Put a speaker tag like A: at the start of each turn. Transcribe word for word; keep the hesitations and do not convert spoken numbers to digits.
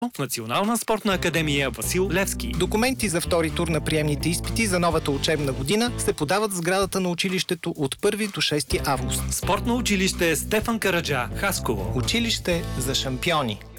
A: в Национална спортна академия Васил Левски.
B: Документи за втори тур на приемните изпити за новата учебна година се подават в сградата на училището от първи до шести август.
A: Спортно училище Стефан Караджа, Хасково.
B: Училище за шампиони.